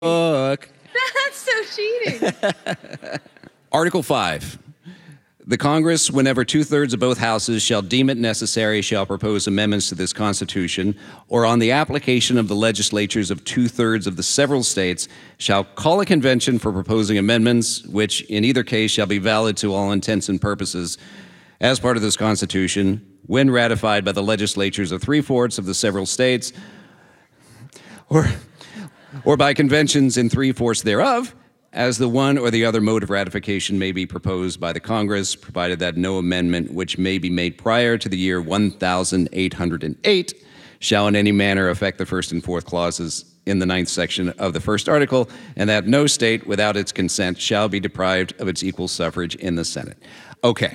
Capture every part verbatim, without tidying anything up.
book. That's so cheating. Article five. The Congress, whenever two-thirds of both houses shall deem it necessary, shall propose amendments to this Constitution, or on the application of the legislatures of two-thirds of the several states, shall call a convention for proposing amendments, which in either case shall be valid to all intents and purposes as part of this Constitution, when ratified by the legislatures of three-fourths of the several states, or, or by conventions in three-fourths thereof, as the one or the other mode of ratification may be proposed by the Congress, provided that no amendment which may be made prior to the year one thousand eight hundred eight shall in any manner affect the first and fourth clauses in the ninth section of the first article, and that no state without its consent shall be deprived of its equal suffrage in the Senate. Okay.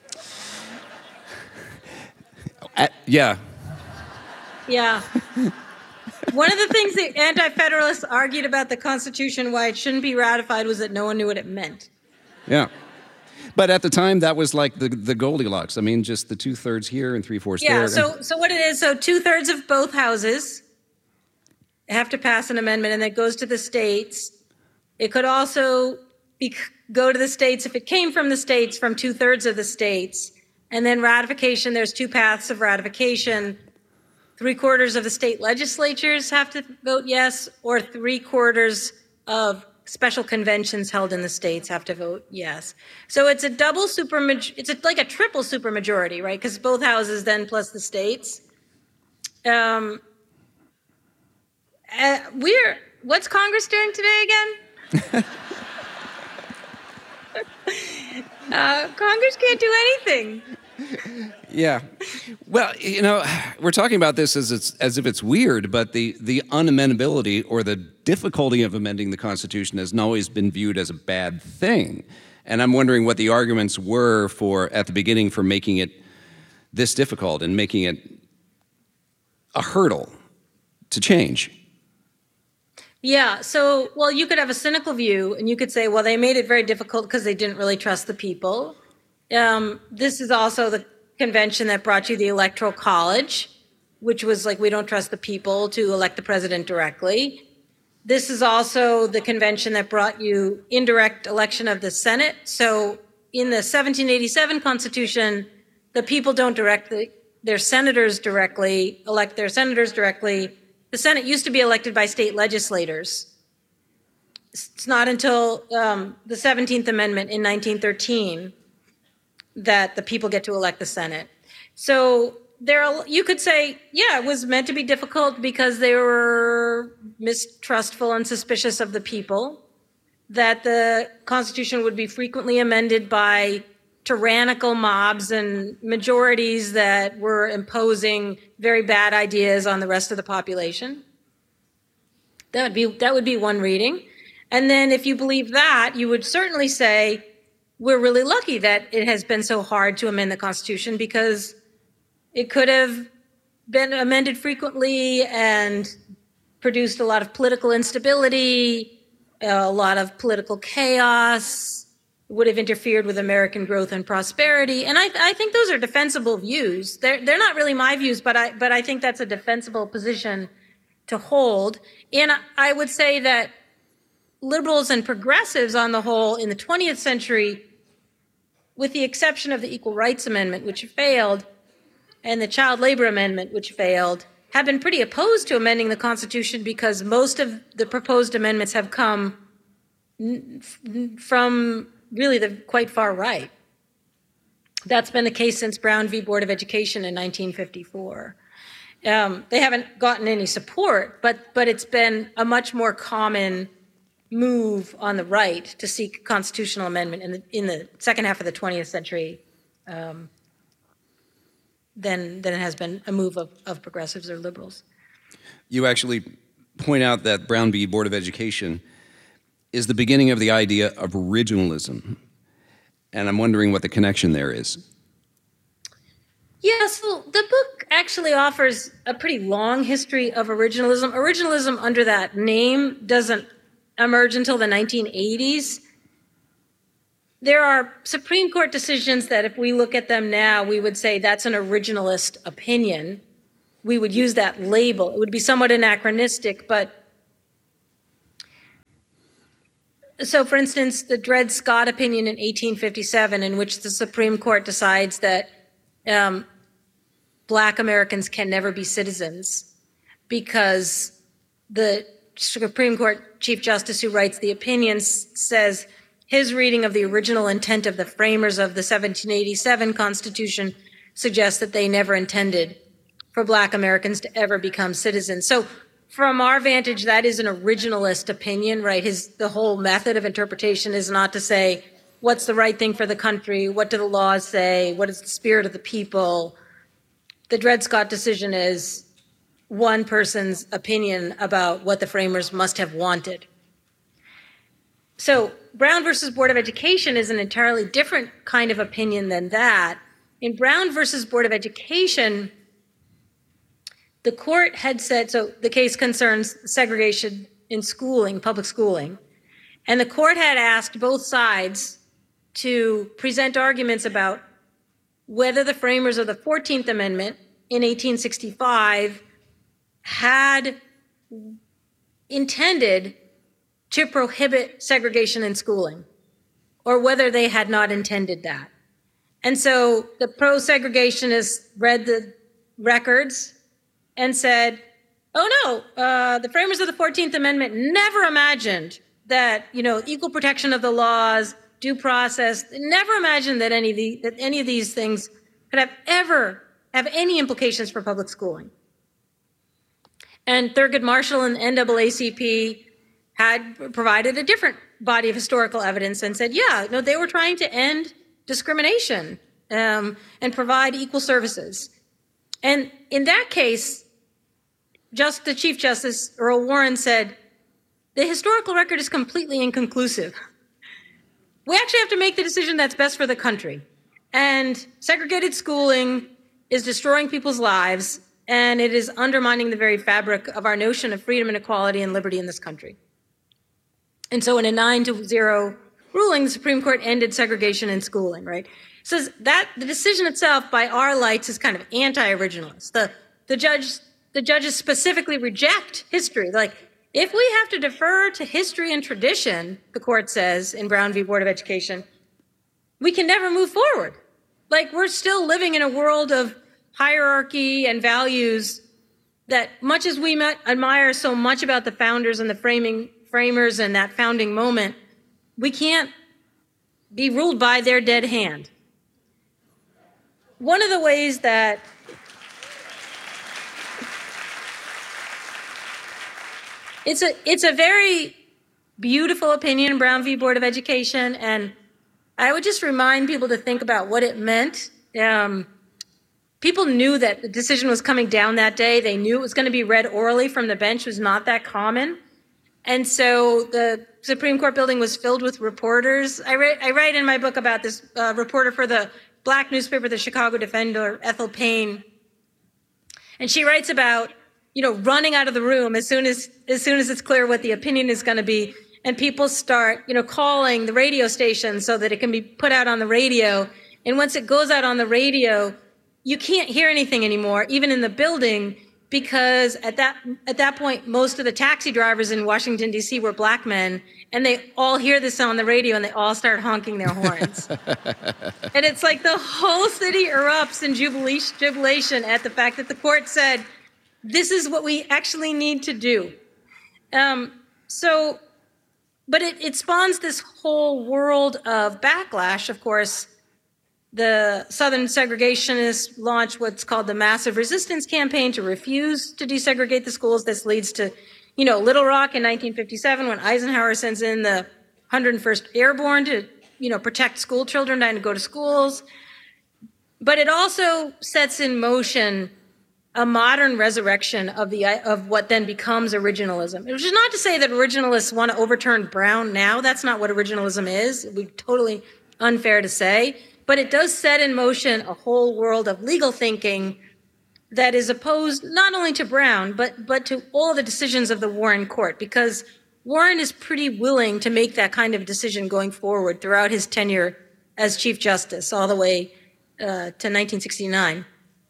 Uh, yeah. Yeah. One of the things the Anti-Federalists argued about the Constitution, why it shouldn't be ratified, was that no one knew what it meant. Yeah. But at the time, that was like the, the Goldilocks. I mean, just the two-thirds here and three-fourths yeah, there. Yeah, so, so what it is, so two-thirds of both houses have to pass an amendment, and that goes to the states. It could also be, go to the states if it came from the states, from two-thirds of the states. And then ratification, there's two paths of ratification. Three quarters of the state legislatures have to vote yes, or three quarters of special conventions held in the states have to vote yes. So it's a double super, it's a, like a triple supermajority, right? Because both houses then plus the states. Um, uh, we're, what's Congress doing today again? uh, Congress can't do anything. Yeah. Well, you know, we're talking about this as it's, as if it's weird, but the, the unamendability or the difficulty of amending the Constitution has not always been viewed as a bad thing. And I'm wondering what the arguments were for, at the beginning, for making it this difficult and making it a hurdle to change. Yeah, so, well, you could have a cynical view, and you could say, well, they made it very difficult because they didn't really trust the people. Um, this is also the convention that brought you the Electoral College, which was like, we don't trust the people to elect the president directly. This is also the convention that brought you indirect election of the Senate. So in the seventeen eighty-seven Constitution, the people don't direct the, their senators directly, elect their senators directly. The Senate used to be elected by state legislators. It's not until um, the seventeenth Amendment in nineteen thirteen that the people get to elect the Senate. So there, are, you could say, yeah, it was meant to be difficult because they were mistrustful and suspicious of the people, that the Constitution would be frequently amended by tyrannical mobs and majorities that were imposing very bad ideas on the rest of the population. That would be, that would be one reading. And then if you believe that, you would certainly say, we're really lucky that it has been so hard to amend the Constitution, because it could have been amended frequently and produced a lot of political instability, a lot of political chaos, would have interfered with American growth and prosperity. And I, I think those are defensible views. They're, they're not really my views, but I, but I think that's a defensible position to hold. And I would say that liberals and progressives on the whole in the twentieth century, with the exception of the Equal Rights Amendment, which failed, and the Child Labor Amendment, which failed, have been pretty opposed to amending the Constitution, because most of the proposed amendments have come from really the quite far right. That's been the case since Brown v. Board of Education in nineteen fifty-four. Um, they haven't gotten any support, but, but it's been a much more common move on the right to seek constitutional amendment in the, in the second half of the twentieth century um, than, than it has been a move of, of progressives or liberals. You actually point out that Brown v. Board of Education is the beginning of the idea of originalism. And I'm wondering what the connection there is. Yeah, so the book actually offers a pretty long history of originalism. Originalism under that name doesn't emerge until the nineteen eighties. There are Supreme Court decisions that if we look at them now, we would say that's an originalist opinion. We would use that label. It would be somewhat anachronistic, but so for instance, the Dred Scott opinion in eighteen fifty-seven, in which the Supreme Court decides that um, Black Americans can never be citizens because the Supreme Court Chief Justice who writes the opinion says his reading of the original intent of the framers of the seventeen eighty-seven Constitution suggests that they never intended for Black Americans to ever become citizens. So from our vantage, that is an originalist opinion, right? His, the whole method of interpretation is not to say, what's the right thing for the country? What do the laws say? What is the spirit of the people? The Dred Scott decision is one person's opinion about what the framers must have wanted. So Brown versus Board of Education is an entirely different kind of opinion than that. In Brown versus Board of Education, the court had said, so the case concerns segregation in schooling, public schooling, and the court had asked both sides to present arguments about whether the framers of the fourteenth Amendment in eighteen sixty-five had intended to prohibit segregation in schooling, or whether they had not intended that. And so the pro-segregationists read the records and said, oh no, uh, the framers of the fourteenth Amendment never imagined that, you know, equal protection of the laws, due process, never imagined that any of, the, that any of these things could have ever have any implications for public schooling. And Thurgood Marshall and the N double A C P had provided a different body of historical evidence and said, yeah, no, they were trying to end discrimination um, and provide equal services. And in that case, just the Chief Justice Earl Warren said, the historical record is completely inconclusive. We actually have to make the decision that's best for the country. And segregated schooling is destroying people's lives, and it is undermining the very fabric of our notion of freedom and equality and liberty in this country. And so in a nine to zero ruling, the Supreme Court ended segregation in schooling, right? So that the decision itself by our lights is kind of anti-originalist. The, the judge, the judges specifically reject history. Like, if we have to defer to history and tradition, the court says in Brown v. Board of Education, we can never move forward. Like, we're still living in a world of hierarchy and values that, much as we met, admire so much about the founders and the framing framers and that founding moment, we can't be ruled by their dead hand. One of the ways that it's a it's a very beautiful opinion, Brown v. Board of Education, and I would just remind people to think about what it meant. Um, people knew that the decision was coming down that day. They knew it was going to be read orally from the bench. It was not that common. And so the Supreme Court building was filled with reporters. I write, I write in my book about this uh, reporter for the Black newspaper, the Chicago Defender, Ethel Payne. And she writes about, you know, running out of the room as soon as, as soon as it's clear what the opinion is going to be. And people start, you know, calling the radio station so that it can be put out on the radio. And once it goes out on the radio, you can't hear anything anymore, even in the building, because at that at that point, most of the taxi drivers in Washington, D C were Black men, and they all hear this on the radio, and they all start honking their horns. And it's like the whole city erupts in jubilation at the fact that the court said, this is what we actually need to do. Um, so, but it, it spawns this whole world of backlash, of course. The Southern segregationists launched what's called the Massive Resistance Campaign to refuse to desegregate the schools. This leads to, you know, Little Rock in nineteen fifty-seven, when Eisenhower sends in the one hundred first Airborne to, you know, protect school children and to go to schools. But it also sets in motion a modern resurrection of the of what then becomes originalism. Which is not to say that originalists want to overturn Brown now. That's not what originalism is. It would be totally unfair to say. But it does set in motion a whole world of legal thinking that is opposed not only to Brown, but, but to all the decisions of the Warren Court, because Warren is pretty willing to make that kind of decision going forward throughout his tenure as Chief Justice, all the way uh, to nineteen sixty-nine.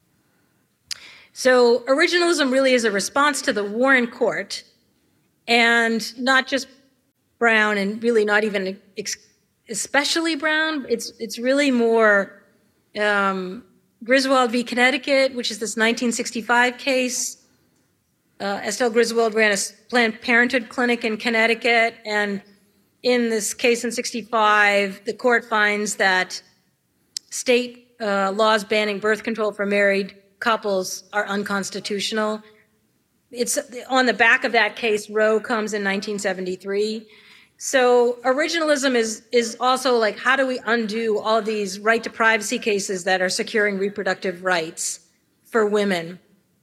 So originalism really is a response to the Warren Court, and not just brown and really not even ex- especially brown. It's it's really more um, Griswold v. Connecticut, which is this nineteen sixty-five case. Uh, Estelle Griswold ran a Planned Parenthood clinic in Connecticut, and in this case in sixty-five, the court finds that state uh, laws banning birth control for married couples are unconstitutional. It's on the back of that case. Roe comes in nineteen seventy-three. So originalism is is also like, how do we undo all these right to privacy cases that are securing reproductive rights for women?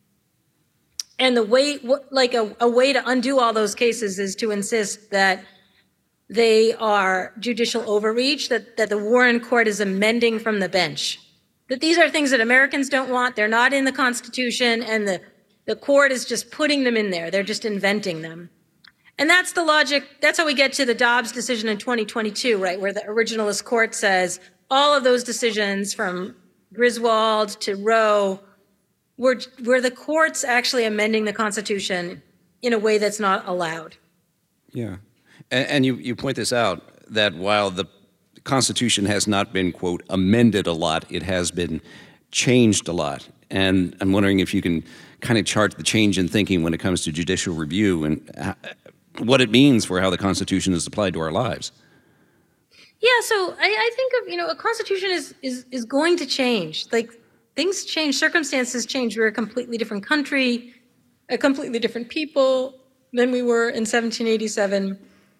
And the way, like a, a way to undo all those cases is to insist that they are judicial overreach, that, that the Warren Court is amending from the bench. That these are things that Americans don't want, they're not in the Constitution, and the, the court is just putting them in there, they're just inventing them. And that's the logic, that's how we get to the Dobbs decision in twenty twenty-two, right, where the originalist court says all of those decisions from Griswold to Roe were, were the courts actually amending the Constitution in a way that's not allowed. Yeah. And, and you, you point this out, that while the Constitution has not been, quote, amended a lot, it has been changed a lot. And I'm wondering if you can kind of chart the change in thinking when it comes to judicial review and how, what it means for how the Constitution is applied to our lives. Yeah, so I, I think of, you know, a Constitution is, is, is going to change. Like, things change, circumstances change. We're a completely different country, a completely different people than we were in seventeen eighty-seven.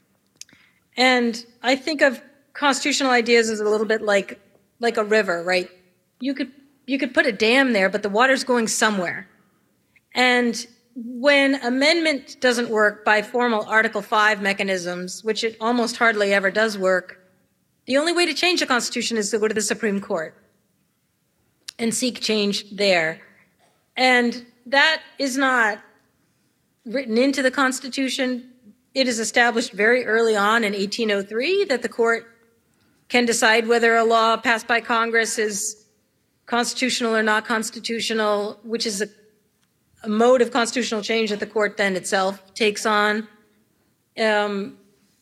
And I think of constitutional ideas as a little bit like like a river, right? You could you could put a dam there, but the water's going somewhere. And when amendment doesn't work by formal Article five mechanisms, which it almost hardly ever does work, the only way to change the Constitution is to go to the Supreme Court and seek change there. And that is not written into the Constitution. It is established very early on in eighteen oh three that the court can decide whether a law passed by Congress is constitutional or not constitutional, which is a, a mode of constitutional change that the court then itself takes on. Um,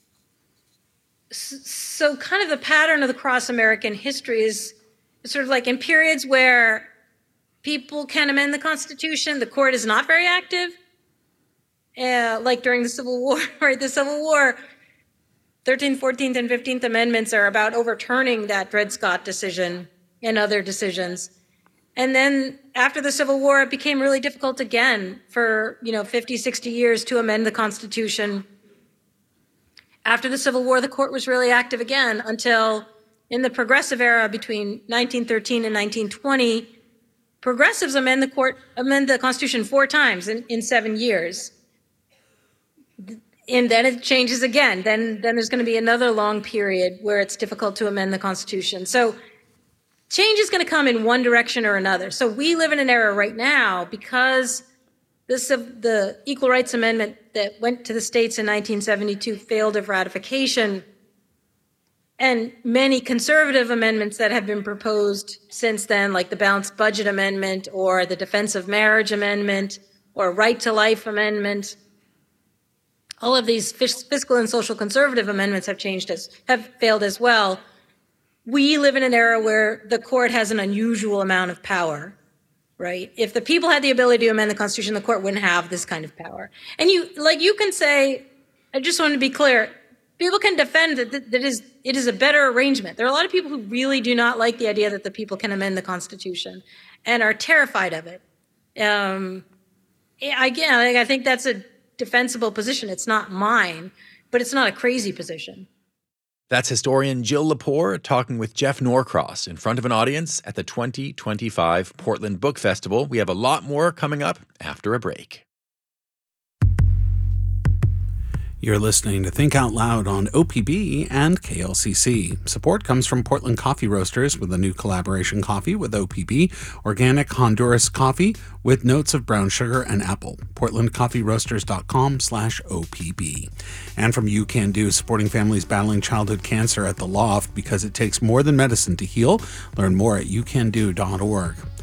so kind of the pattern of the cross-American history is sort of like in periods where people can amend the Constitution, the court is not very active. Uh, like during the Civil War, right? The Civil War, thirteenth, fourteenth, and fifteenth Amendments are about overturning that Dred Scott decision and other decisions. And then after the Civil War, it became really difficult again for, you know, fifty, sixty years to amend the Constitution. After the Civil War, the court was really active again until in the progressive era between nineteen thirteen and nineteen twenty, progressives amend the court, amend the Constitution four times in, in seven years. And then it changes again. Then, then there's going to be another long period where it's difficult to amend the Constitution. So change is going to come in one direction or another. So we live in an era right now because this, the Equal Rights Amendment that went to the states in nineteen seventy-two failed of ratification, and many conservative amendments that have been proposed since then, like the Balanced Budget Amendment or the Defense of Marriage Amendment or Right to Life Amendment. All of these fiscal and social conservative amendments have changed as, have failed as well. We live in an era where the court has an unusual amount of power, right? If the people had the ability to amend the Constitution, the court wouldn't have this kind of power. And you, like, you can say, I just want to be clear, people can defend that, that, that is, it is a better arrangement. There are a lot of people who really do not like the idea that the people can amend the Constitution and are terrified of it. Um, again, I think that's a defensible position. It's not mine, but it's not a crazy position. That's historian Jill Lepore talking with Jeff Norcross in front of an audience at the twenty twenty-five Portland Book Festival. We have a lot more coming up after a break. You're listening to Think Out Loud on O P B and K L C C. Support comes from Portland Coffee Roasters with a new collaboration coffee with O P B, organic Honduras coffee with notes of brown sugar and apple. portland coffee roasters dot com slash O P B. And from You Can Do, supporting families battling childhood cancer at The Loft because it takes more than medicine to heal. Learn more at you can do dot org.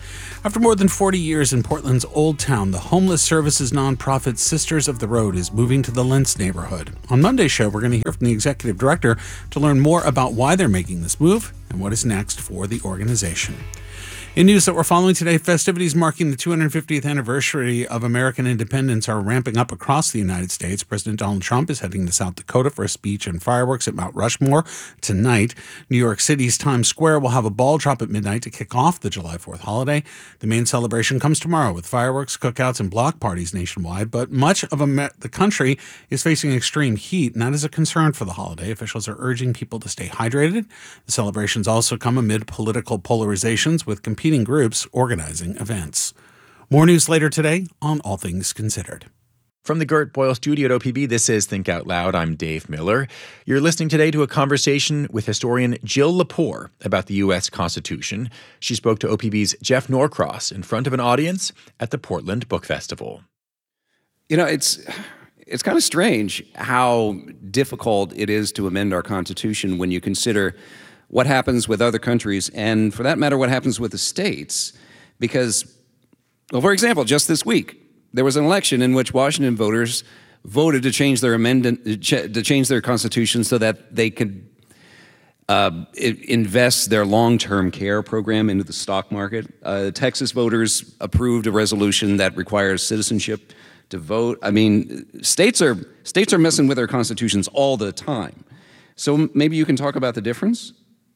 After more than forty years in Portland's Old Town, the homeless services nonprofit Sisters of the Road is moving to the Lentz neighborhood. On Monday's show, we're going to hear from the executive director to learn more about why they're making this move and what is next for the organization. In news that we're following today, festivities marking the two hundred fiftieth anniversary of American independence are ramping up across the United States. President Donald Trump is heading to South Dakota for a speech and fireworks at Mount Rushmore tonight. New York City's Times Square will have a ball drop at midnight to kick off the July fourth holiday. The main celebration comes tomorrow with fireworks, cookouts, and block parties nationwide, but much of Amer- the country is facing extreme heat, and that is a concern for the holiday. Officials are urging people to stay hydrated. The celebrations also come amid political polarizations, with competing groups organizing events. More news later today on All Things Considered. From the Gert Boyle studio at O P B, this is Think Out Loud. I'm Dave Miller. You're listening today to a conversation with historian Jill Lepore about the U S Constitution. She spoke to O P B's Jeff Norcross in front of an audience at the Portland Book Festival. You know, it's it's kind of strange how difficult it is to amend our Constitution when you consider what happens with other countries, and for that matter, what happens with the states. Because, well, for example, just this week, there was an election in which Washington voters voted to change their amendment, to change their constitution so that they could uh, invest their long-term care program into the stock market. Uh, Texas voters approved a resolution that requires citizenship to vote. I mean, states are states are messing with their constitutions all the time. So maybe you can talk about the difference?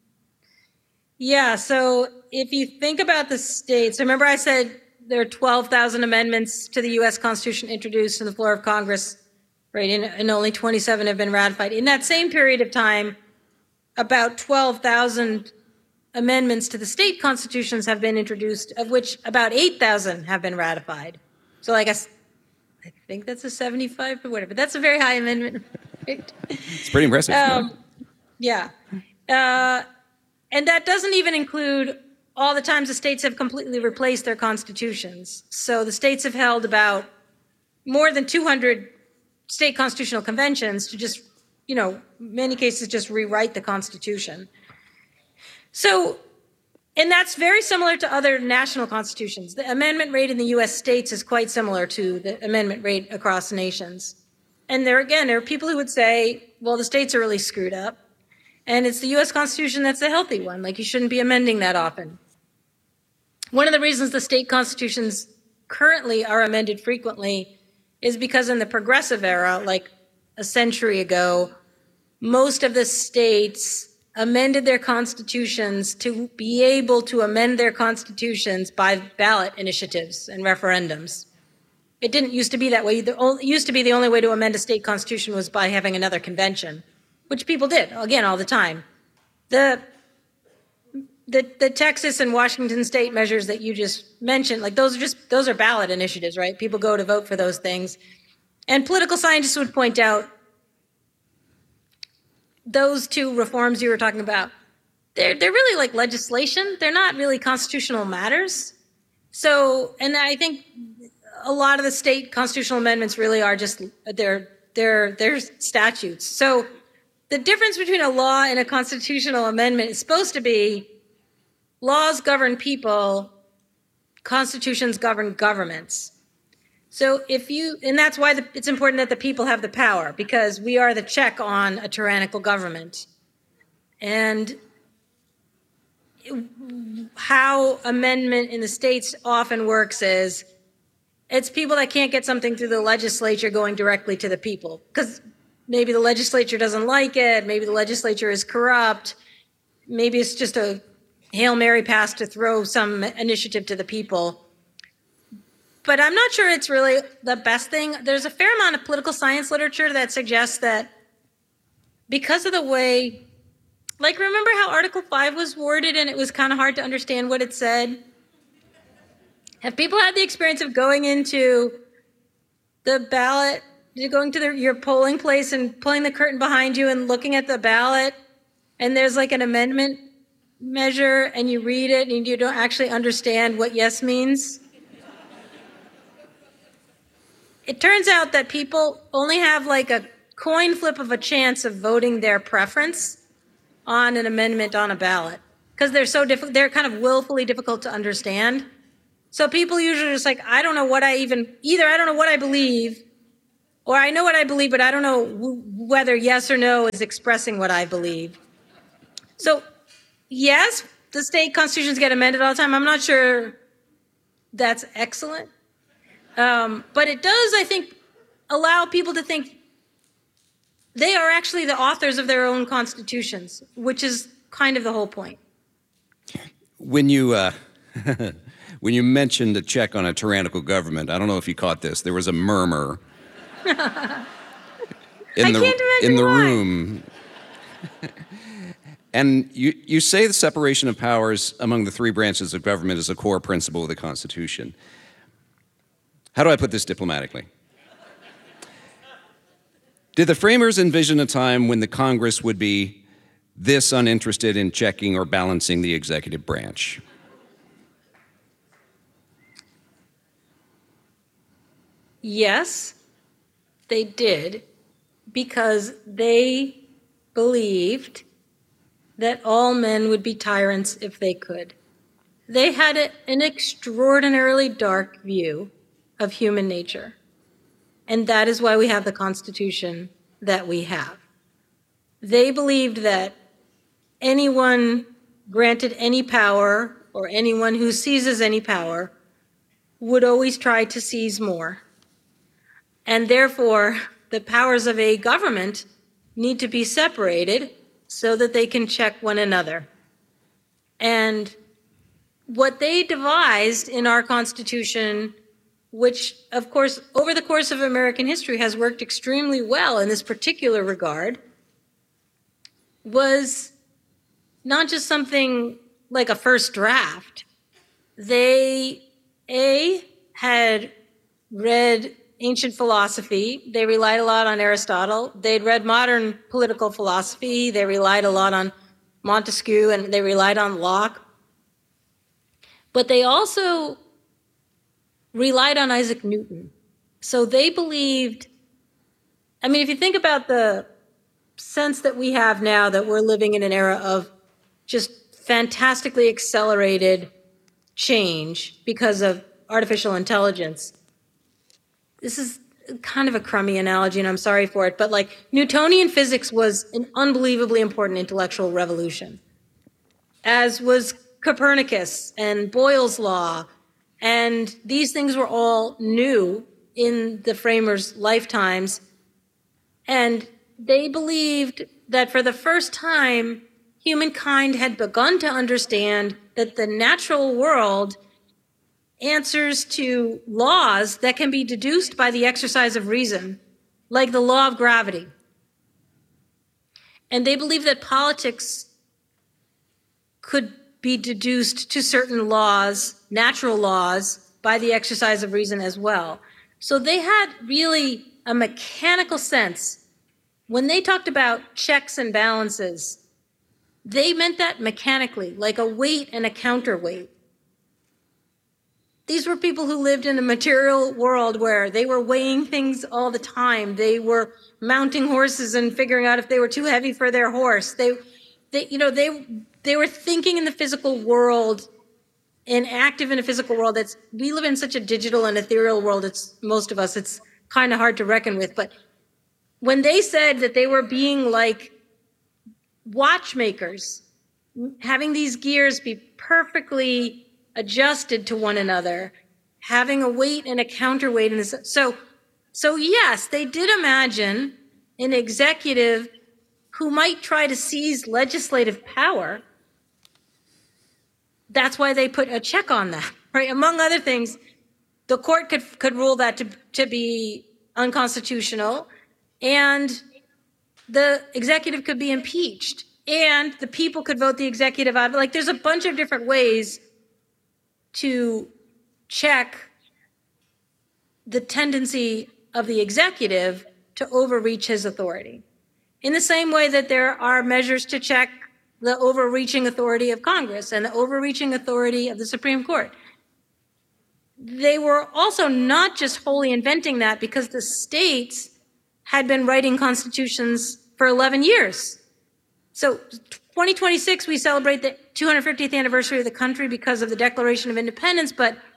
Yeah, so if you think about the states, remember I said there are twelve thousand amendments to the U S Constitution introduced on the floor of Congress, right, and, and only twenty-seven have been ratified. In that same period of time, about twelve thousand amendments to the state constitutions have been introduced, of which about eight thousand have been ratified. So like I, I think that's a seventy-five, but whatever. That's a very high amendment rate. It's pretty impressive. Um, yeah. Uh, And that doesn't even include all the times the states have completely replaced their constitutions. So the states have held about more than two hundred state constitutional conventions to just, you know, many cases just rewrite the Constitution. So, and that's very similar to other national constitutions. The amendment rate in the U S states is quite similar to the amendment rate across nations. And there again, there are people who would say, well, the states are really screwed up. And it's the U S Constitution that's the healthy one. Like, you shouldn't be amending that often. One of the reasons the state constitutions currently are amended frequently is because in the progressive era, like a century ago, most of the states amended their constitutions to be able to amend their constitutions by ballot initiatives and referendums. It didn't used to be that way. It used to be the only way to amend a state constitution was by having another convention, which people did, again, all the time. The, the the Texas and Washington state measures that you just mentioned, like those are just, those are ballot initiatives, right? People go to vote for those things. And political scientists would point out those two reforms you were talking about, they're, they're really like legislation. They're not really constitutional matters. So, and I think a lot of the state constitutional amendments really are just, they're, they're, they're statutes. So, the difference between a law and a constitutional amendment is supposed to be laws govern people, constitutions govern governments. So if you, and that's why the, it's important that the people have the power, because we are the check on a tyrannical government. And how amendment in the states often works is it's people that can't get something through the legislature going directly to the people, because maybe the legislature doesn't like it. Maybe the legislature is corrupt. Maybe it's just a Hail Mary pass to throw some initiative to the people. But I'm not sure it's really the best thing. There's a fair amount of political science literature that suggests that because of the way, like, remember how Article five was worded and it was kind of hard to understand what it said? Have people had the experience of going into the ballot, going to the, your polling place and pulling the curtain behind you and looking at the ballot, and there's like an amendment measure and you read it and you don't actually understand what yes means? It turns out that people only have like a coin flip of a chance of voting their preference on an amendment on a ballot because they're so difficult. They're kind of willfully difficult to understand. So people usually are just like, I don't know what I even, either I don't know what I believe, or I know what I believe, but I don't know w- whether yes or no is expressing what I believe. So yes, the state constitutions get amended all the time. I'm not sure that's excellent. Um, but it does, I think, allow people to think they are actually the authors of their own constitutions, which is kind of the whole point. When you uh, when you mentioned a check on a tyrannical government, I don't know if you caught this. There was a murmur in I the can't imagine in the why. room. And you, you say the separation of powers among the three branches of government is a core principle of the Constitution. How do I put this diplomatically? Did the framers envision a time when the Congress would be this uninterested in checking or balancing the executive branch? Yes, they did, because they believed that all men would be tyrants if they could. They had a, an extraordinarily dark view of human nature. And that is why we have the Constitution that we have. They believed that anyone granted any power, or anyone who seizes any power, would always try to seize more. And therefore, the powers of a government need to be separated so that they can check one another. And what they devised in our Constitution, which, of course, over the course of American history has worked extremely well in this particular regard, was not just something like a first draft. They, A, had read ancient philosophy. They relied a lot on Aristotle. They'd read modern political philosophy. They relied a lot on Montesquieu, and they relied on Locke. But they also relied on Isaac Newton. So they believed, I mean, if you think about the sense that we have now that we're living in an era of just fantastically accelerated change because of artificial intelligence, this is kind of a crummy analogy, and I'm sorry for it, but like Newtonian physics was an unbelievably important intellectual revolution, as was Copernicus and Boyle's law. And these things were all new in the framers' lifetimes. And they believed that for the first time, humankind had begun to understand that the natural world answers to laws that can be deduced by the exercise of reason, like the law of gravity. And they believed that politics could be deduced to certain laws, natural laws, by the exercise of reason as well. So they had really a mechanical sense. When they talked about checks and balances, they meant that mechanically, like a weight and a counterweight. These were people who lived in a material world where they were weighing things all the time. They were mounting horses and figuring out if they were too heavy for their horse. They, they you know, they they were thinking in the physical world and active in a physical world. That's, we live in such a digital and ethereal world. It's, most of us, it's kind of hard to reckon with. But when they said that they were being like watchmakers, having these gears be perfectly adjusted to one another, having a weight and a counterweight. And so, so yes, they did imagine an executive who might try to seize legislative power. That's why they put a check on that, right? Among other things, the court could, could rule that to, to be unconstitutional, and the executive could be impeached, and the people could vote the executive out. Like, there's a bunch of different ways to check the tendency of the executive to overreach his authority. In the same way that there are measures to check the overreaching authority of Congress and the overreaching authority of the Supreme Court. They were also not just wholly inventing that, because the states had been writing constitutions for eleven years. So twenty twenty-six, we celebrate the two hundred fiftieth anniversary of the country because of the Declaration of Independence, but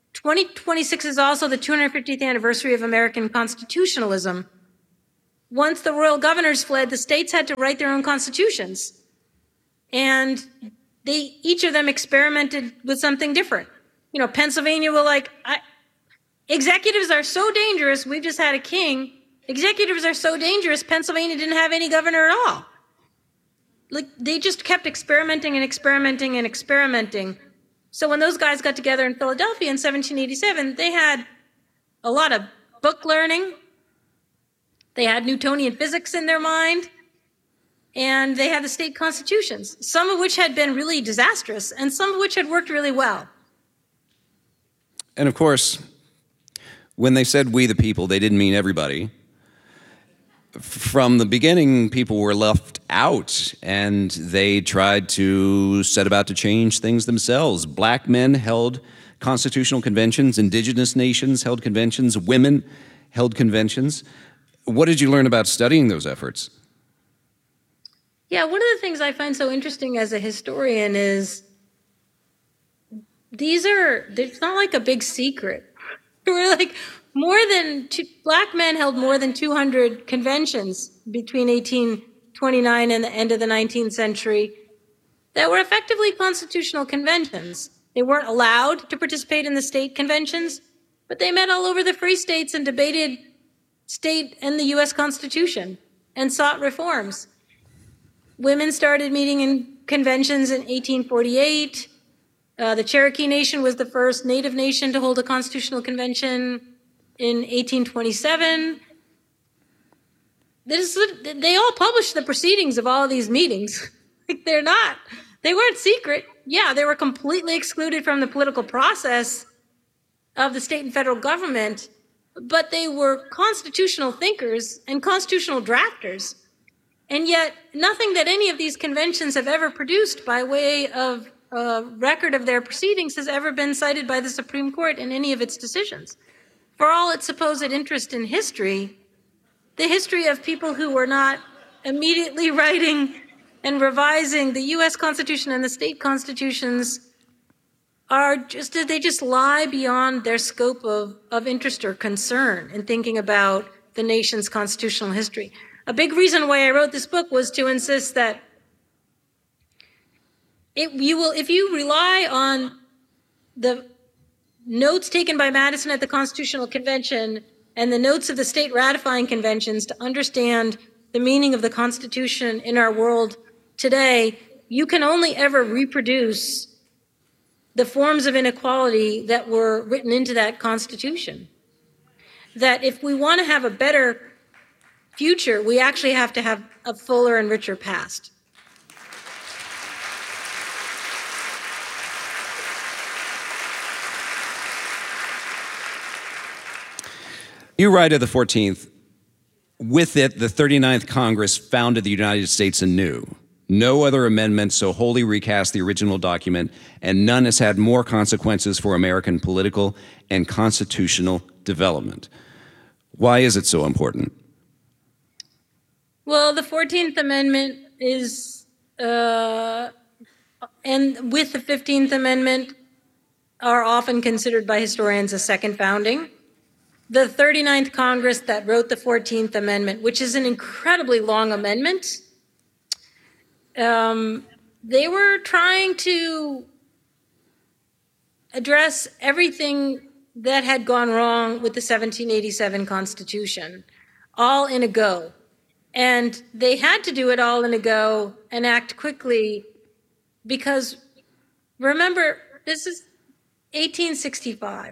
twenty twenty-six is also the two hundred fiftieth anniversary of American constitutionalism. Once the royal governors fled, the states had to write their own constitutions. And they, each of them experimented with something different. You know, Pennsylvania were like, I, executives are so dangerous. We've just had a king. Executives are so dangerous. Pennsylvania didn't have any governor at all. Like, they just kept experimenting and experimenting and experimenting. So when those guys got together in Philadelphia in seventeen eighty-seven, they had a lot of book learning. They had Newtonian physics in their mind. And they had the state constitutions, some of which had been really disastrous and some of which had worked really well. And of course, when they said we the people, they didn't mean everybody. From the beginning, people were left out, and they tried to set about to change things themselves. Black men held constitutional conventions, indigenous nations held conventions, women held conventions. What did you learn about studying those efforts? Yeah, one of the things I find so interesting as a historian is these are, it's not like a big secret. We're like, more than, two, black men held more than two hundred conventions between eighteen twenty-nine and the end of the nineteenth century that were effectively constitutional conventions. They weren't allowed to participate in the state conventions, but they met all over the free states and debated state and the U S Constitution and sought reforms. Women started meeting in conventions in eighteen forty-eight. Uh, the Cherokee Nation was the first Native nation to hold a constitutional convention in eighteen twenty-seven. This, they all published the proceedings of all of these meetings. They're not, they weren't secret. Yeah, they were completely excluded from the political process of the state and federal government, but they were constitutional thinkers and constitutional drafters. And yet, nothing that any of these conventions have ever produced by way of a record of their proceedings has ever been cited by the Supreme Court in any of its decisions. For all its supposed interest in history, the history of people who were not immediately writing and revising the U S Constitution and the state constitutions are just, they just lie beyond their scope of, of interest or concern in thinking about the nation's constitutional history. A big reason why I wrote this book was to insist that it, you will, if you rely on the notes taken by Madison at the Constitutional Convention and the notes of the state ratifying conventions to understand the meaning of the Constitution in our world today, you can only ever reproduce the forms of inequality that were written into that Constitution. That if we want to have a better future, we actually have to have a fuller and richer past. You write of the fourteenth, with it, the thirty-ninth Congress founded the United States anew. No other amendment so wholly recast the original document, and none has had more consequences for American political and constitutional development. Why is it so important? Well, the fourteenth Amendment is, uh, and with the fifteenth Amendment, are often considered by historians a second founding. The thirty-ninth Congress that wrote the fourteenth Amendment, which is an incredibly long amendment, um, they were trying to address everything that had gone wrong with the seventeen eighty-seven Constitution, all in a go. And they had to do it all in a go and act quickly because, remember, this is eighteen sixty-five.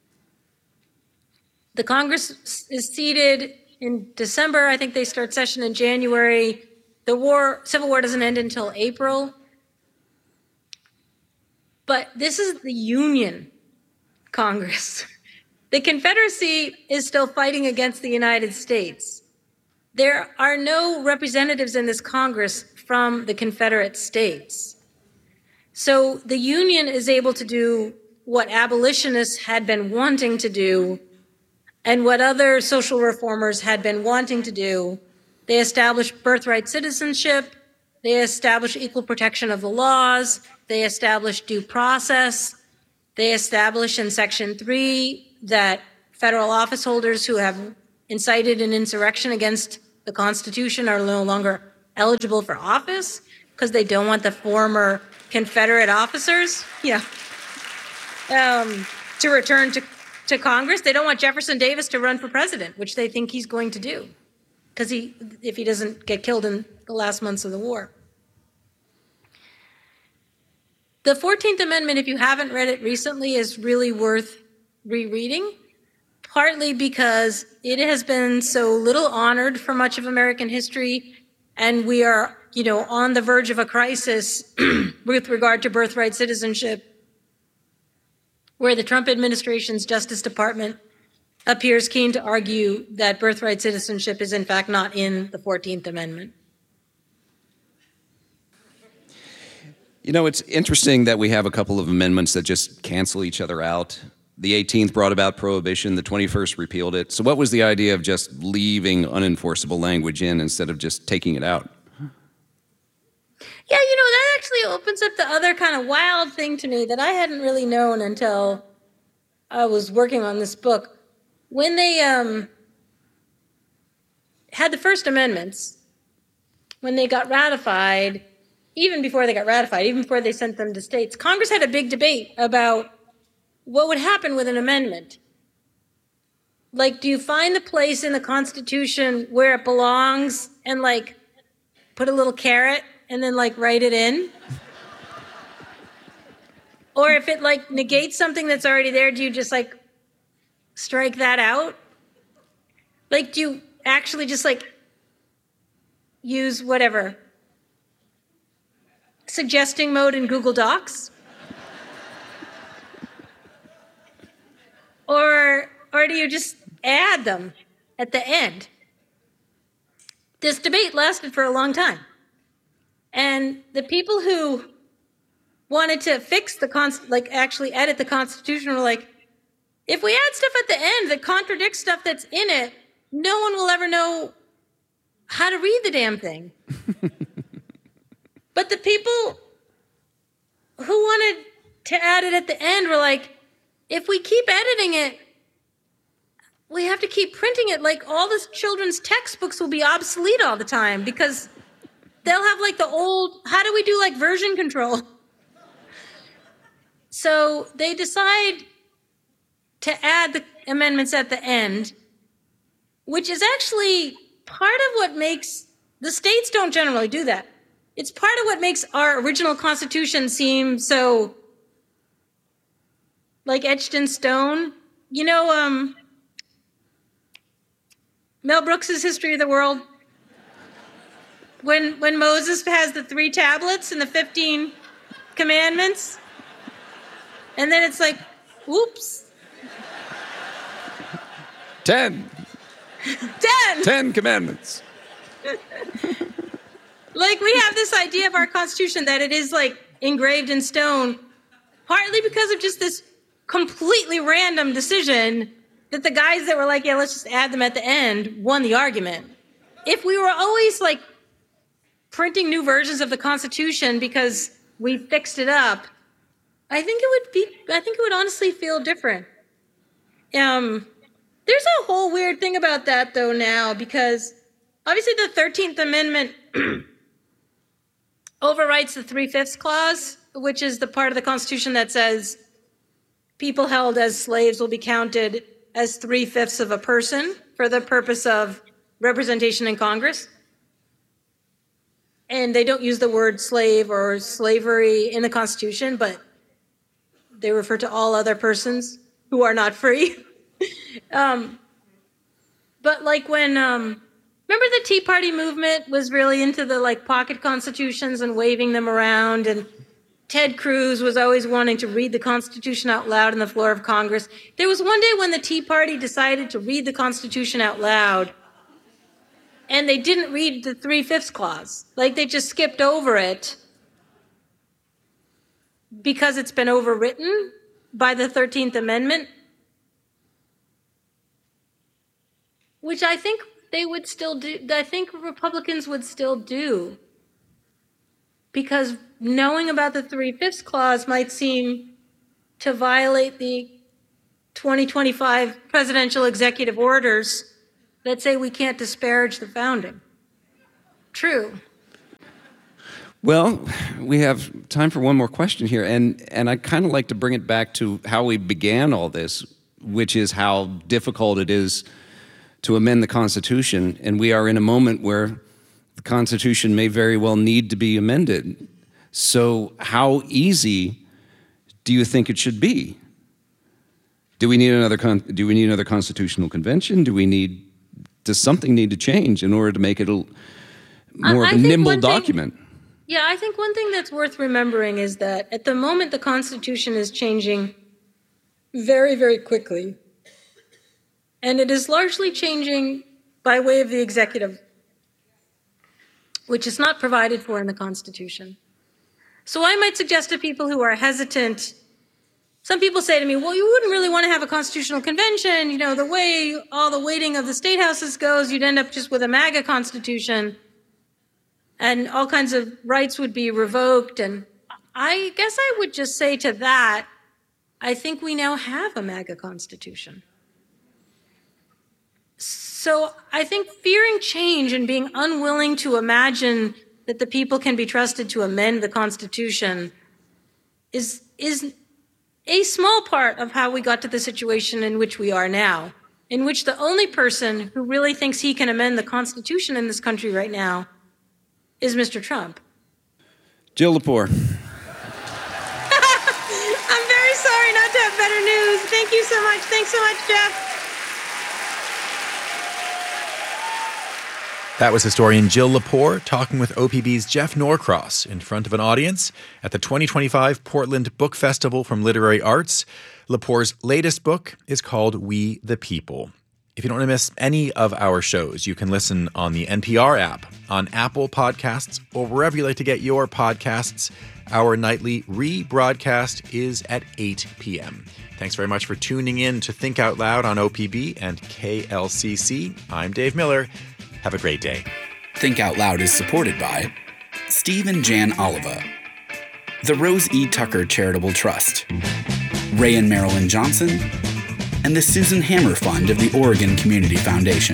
The Congress is seated in December. I think they start session in January. The war, Civil War doesn't end until April. But this is the Union Congress. The Confederacy is still fighting against the United States. There are no representatives in this Congress from the Confederate States. So the Union is able to do what abolitionists had been wanting to do and what other social reformers had been wanting to do. They established birthright citizenship, they established equal protection of the laws, they established due process, They establish in Section three that federal office holders who have incited an insurrection against the Constitution are no longer eligible for office because they don't want the former Confederate officers, yeah, um, to return to, to Congress. They don't want Jefferson Davis to run for president, which they think he's going to do, because he, if he doesn't get killed in the last months of the war. The fourteenth Amendment, if you haven't read it recently, is really worth rereading, partly because it has been so little honored for much of American history, and we are, you know, on the verge of a crisis with regard to birthright citizenship, where the Trump administration's Justice Department appears keen to argue that birthright citizenship is in fact not in the fourteenth Amendment. You know, it's interesting that we have a couple of amendments that just cancel each other out. The eighteenth brought about prohibition, the twenty-first repealed it. So what was the idea of just leaving unenforceable language in instead of just taking it out? Yeah, you know, that actually opens up the other kind of wild thing to me that I hadn't really known until I was working on this book. When they um, had the First Amendments, when they got ratified, even before they got ratified, even before they sent them to states, Congress had a big debate about what would happen with an amendment. Like, do you find the place in the Constitution where it belongs and, like, put a little carrot and then, like, write it in? Or if it, like, negates something that's already there, do you just, like, strike that out? Like, do you actually just, like, use whatever, suggesting mode in Google Docs? Or, or do you just add them at the end? This debate lasted for a long time. And the people who wanted to fix the, const- like actually edit the Constitution were like, if we add stuff at the end that contradicts stuff that's in it, no one will ever know how to read the damn thing. But the people who wanted to add it at the end were like, if we keep editing it, we have to keep printing it. Like, all the children's textbooks will be obsolete all the time because they'll have like the old, how do we do like version control? So they decide to add the amendments at the end, which is actually part of what makes, the states don't generally do that. It's part of what makes our original Constitution seem so, like, etched in stone. You know, um, Mel Brooks's History of the World? When, when Moses has the three tablets and the fifteen commandments, and then it's like, oops. Ten. Ten! Ten commandments. Like, we have this idea of our Constitution that it is, like, engraved in stone, partly because of just this completely random decision that the guys that were like, yeah, let's just add them at the end, won the argument. If we were always, like, printing new versions of the Constitution because we fixed it up, I think it would be, I think it would honestly feel different. Um, there's a whole weird thing about that, though, now, because obviously the thirteenth Amendment overwrites the Three-Fifths Clause, which is the part of the Constitution that says people held as slaves will be counted as three-fifths of a person for the purpose of representation in Congress. And they don't use the word slave or slavery in the Constitution, but they refer to all other persons who are not free. um, but like when, um, remember the Tea Party movement was really into the like pocket constitutions and waving them around, and Ted Cruz was always wanting to read the Constitution out loud on the floor of Congress. There was one day when the Tea Party decided to read the Constitution out loud, and they didn't read the Three-Fifths Clause. Like, they just skipped over it because it's been overwritten by the thirteenth Amendment, which I think they would still do. I think Republicans would still do, because knowing about the Three-Fifths Clause might seem to violate the twenty twenty-five presidential executive orders that say we can't disparage the founding. True. Well, we have time for one more question here, and, and I'd kind of like to bring it back to how we began all this, which is how difficult it is to amend the Constitution, and we are in a moment where the Constitution may very well need to be amended. So how easy do you think it should be? Do we need another con- do we need another constitutional convention? Do we need does something need to change in order to make it a more I, of a I nimble thing, document? Yeah, I think one thing that's worth remembering is that at the moment the Constitution is changing very, very quickly. And it is largely changing by way of the executive, which is not provided for in the Constitution. So I might suggest to people who are hesitant, some people say to me, well, you wouldn't really want to have a constitutional convention. You know, the way all the weighting of the state houses goes, you'd end up just with a MAGA constitution and all kinds of rights would be revoked. And I guess I would just say to that, I think we now have a MAGA constitution. So I think fearing change and being unwilling to imagine that the people can be trusted to amend the Constitution is, is a small part of how we got to the situation in which we are now, in which the only person who really thinks he can amend the Constitution in this country right now is Mister Trump. Jill Lepore. I'm very sorry not to have better news. Thank you so much. Thanks so much, Jeff. That was historian Jill Lepore talking with O P B's Jeff Norcross in front of an audience at the twenty twenty-five Portland Book Festival from Literary Arts. Lepore's latest book is called We the People. If you don't want to miss any of our shows, you can listen on the N P R app, on Apple Podcasts, or wherever you like to get your podcasts. Our nightly rebroadcast is at eight p.m. Thanks very much for tuning in to Think Out Loud on O P B and K L C C. I'm Dave Miller. Have a great day. Think Out Loud is supported by Steve and Jan Oliva, the Rose E. Tucker Charitable Trust, Ray and Marilyn Johnson, and the Susan Hammer Fund of the Oregon Community Foundation.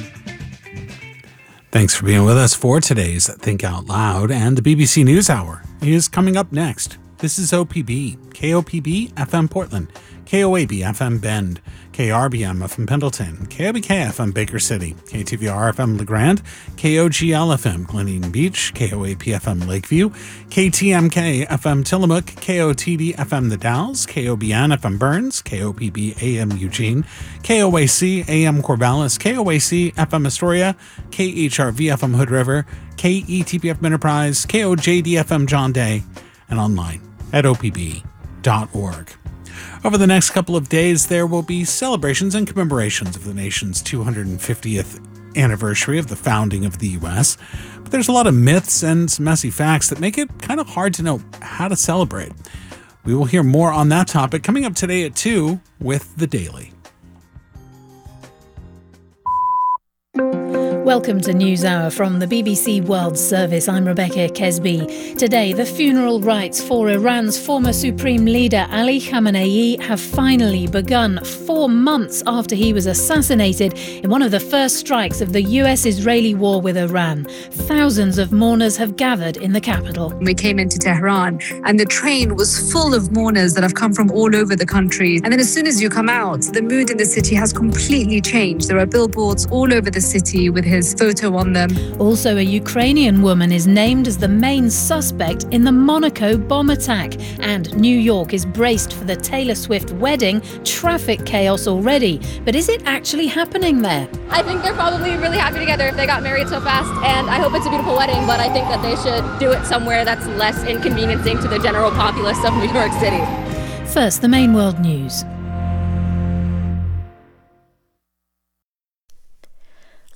Thanks for being with us for today's Think Out Loud, and the B B C NewsHour is coming up next. This is O P B, K O P B F M Portland, K O A B F M Bend, K R B M F M Pendleton, K O B K F M Baker City, K T V R F M LeGrand, K O G L F M Glen Eden Beach, K O A P F M Lakeview, K T M K F M Tillamook, K O T D F M The Dalles, K O B N F M Burns, K O P B A M Eugene, K O A C A M Corvallis, K O A C F M Astoria, K H R V F M Hood River, K E T P F Enterprise, K O J D F M John Day, and online at O P B dot org. Over the next couple of days, there will be celebrations and commemorations of the nation's two hundred fiftieth anniversary of the founding of the U S. But there's a lot of myths and some messy facts that make it kind of hard to know how to celebrate. We will hear more on that topic coming up today at two with The Daily. Welcome to NewsHour from the B B C World Service. I'm Rebecca Kesby. Today, the funeral rites for Iran's former supreme leader Ali Khamenei have finally begun, four months after he was assassinated in one of the first strikes of the U S-Israeli war with Iran. Thousands of mourners have gathered in the capital. We came into Tehran and the train was full of mourners that have come from all over the country. And then as soon as you come out, the mood in the city has completely changed. There are billboards all over the city with his photo on them. Also, a Ukrainian woman is named as the main suspect in the Monaco bomb attack. And New York is braced for the Taylor Swift wedding. Traffic chaos already. But is it actually happening there? I think they're probably really happy together if they got married so fast. And I hope it's a beautiful wedding, but I think that they should do it somewhere that's less inconveniencing to the general populace of New York City. First, the main world news.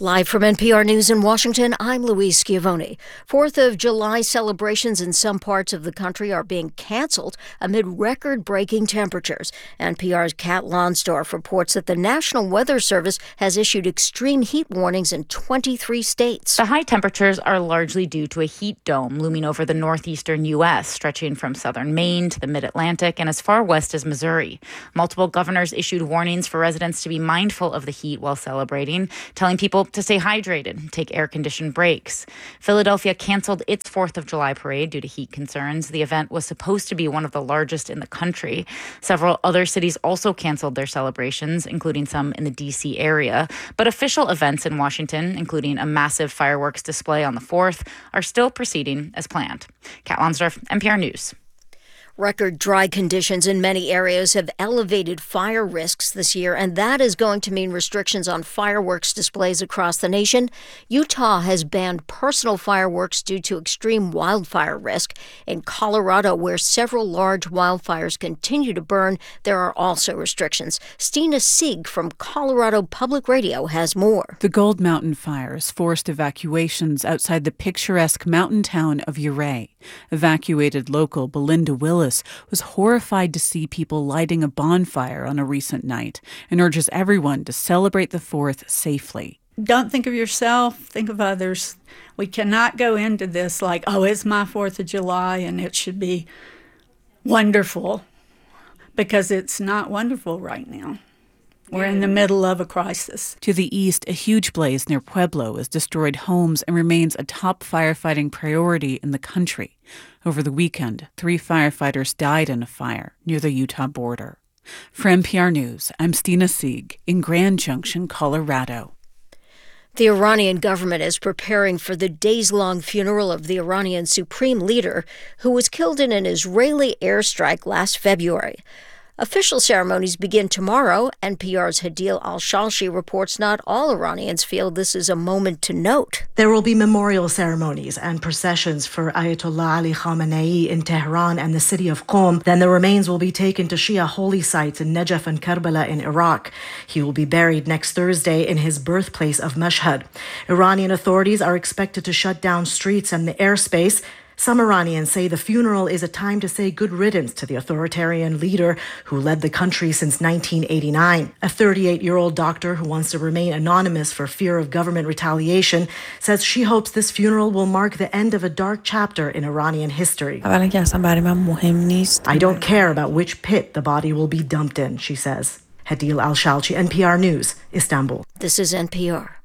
Live from N P R News in Washington, I'm Louise Schiavone. Fourth of July celebrations in some parts of the country are being canceled amid record-breaking temperatures. N P R's Kat Lonsdorf reports that the National Weather Service has issued extreme heat warnings in twenty-three states. The high temperatures are largely due to a heat dome looming over the northeastern U S, stretching from southern Maine to the mid-Atlantic and as far west as Missouri. Multiple governors issued warnings for residents to be mindful of the heat while celebrating, telling people to stay hydrated, take air-conditioned breaks. Philadelphia canceled its fourth of July parade due to heat concerns. The event was supposed to be one of the largest in the country. Several other cities also canceled their celebrations, including some in the D C area. But official events in Washington, including a massive fireworks display on the fourth, are still proceeding as planned. Kat Lonsdorf, N P R News. Record dry conditions in many areas have elevated fire risks this year, and that is going to mean restrictions on fireworks displays across the nation. Utah has banned personal fireworks due to extreme wildfire risk. In Colorado, where several large wildfires continue to burn, there are also restrictions. Stina Sieg from Colorado Public Radio has more. The Gold Mountain fires forced evacuations outside the picturesque mountain town of Ouray. Evacuated local Belinda Willis was horrified to see people lighting a bonfire on a recent night and urges everyone to celebrate the fourth safely. Don't think of yourself, think of others. We cannot go into this like, oh, it's my fourth of July and it should be wonderful, because it's not wonderful right now. We're in the middle of a crisis. To the east, a huge blaze near Pueblo has destroyed homes and remains a top firefighting priority in the country. Over the weekend, three firefighters died in a fire near the Utah border. For N P R News, I'm Stina Sieg in Grand Junction, Colorado. The Iranian government is preparing for the days-long funeral of the Iranian supreme leader who was killed in an Israeli airstrike last February. Official ceremonies begin tomorrow. N P R's Hadil Al-Shalshi reports not all Iranians feel this is a moment to note. There will be memorial ceremonies and processions for Ayatollah Ali Khamenei in Tehran and the city of Qom. Then the remains will be taken to Shia holy sites in Najaf and Karbala in Iraq. He will be buried next Thursday in his birthplace of Mashhad. Iranian authorities are expected to shut down streets and the airspace. Some Iranians say the funeral is a time to say good riddance to the authoritarian leader who led the country since nineteen eighty-nine. A thirty-eight-year-old doctor who wants to remain anonymous for fear of government retaliation says she hopes this funeral will mark the end of a dark chapter in Iranian history. I don't care about which pit the body will be dumped in, she says. Hadil Al-Shalchi, N P R News, Istanbul. This is N P R.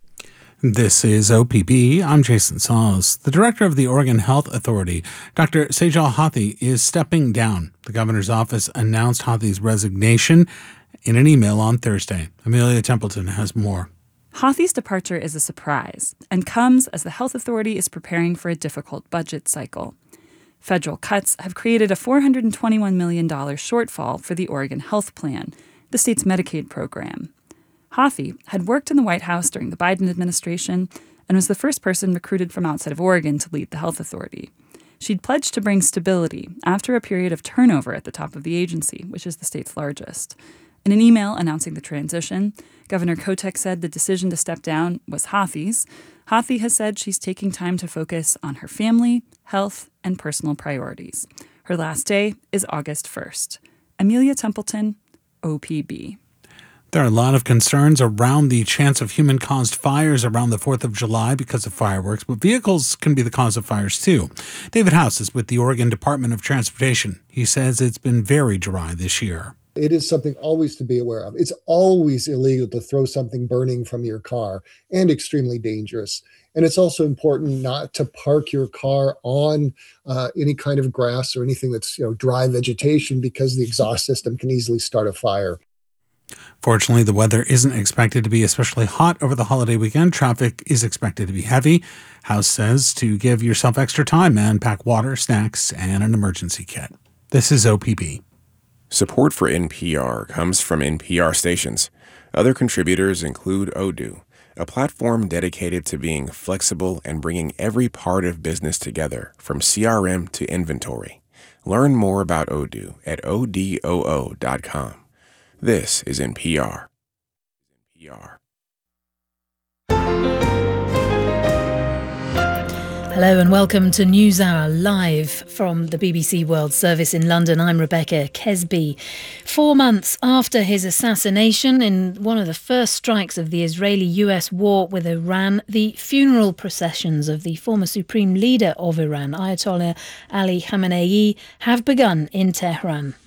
This is O P B. I'm Jason Saws. The director of the Oregon Health Authority, Doctor Sejal Hathi, is stepping down. The governor's office announced Hathi's resignation in an email on Thursday. Amelia Templeton has more. Hathi's departure is a surprise and comes as the health authority is preparing for a difficult budget cycle. Federal cuts have created a four hundred twenty-one million dollars shortfall for the Oregon Health Plan, the state's Medicaid program. Hathi had worked in the White House during the Biden administration and was the first person recruited from outside of Oregon to lead the health authority. She'd pledged to bring stability after a period of turnover at the top of the agency, which is the state's largest. In an email announcing the transition, Governor Kotek said the decision to step down was Hathi's. Hathi has said she's taking time to focus on her family, health, and personal priorities. Her last day is August first. Amelia Templeton, O P B. There are a lot of concerns around the chance of human-caused fires around the fourth of July because of fireworks, but vehicles can be the cause of fires too. David House is with the Oregon Department of Transportation. He says it's been very dry this year. It is something always to be aware of. It's always illegal to throw something burning from your car and extremely dangerous. And it's also important not to park your car on uh, any kind of grass or anything that's, you know, dry vegetation, because the exhaust system can easily start a fire. Fortunately, the weather isn't expected to be especially hot over the holiday weekend. Traffic is expected to be heavy. House says to give yourself extra time and pack water, snacks, and an emergency kit. This is O P B. Support for N P R comes from N P R stations. Other contributors include Odoo, a platform dedicated to being flexible and bringing every part of business together, from C R M to inventory. Learn more about Odoo at O D O O dot com. This is N P R. N P R. Hello and welcome to NewsHour, live from the B B C World Service in London. I'm Rebecca Kesby. Four months after his assassination in one of the first strikes of the Israeli-U S war with Iran, the funeral processions of the former supreme leader of Iran, Ayatollah Ali Khamenei, have begun in Tehran.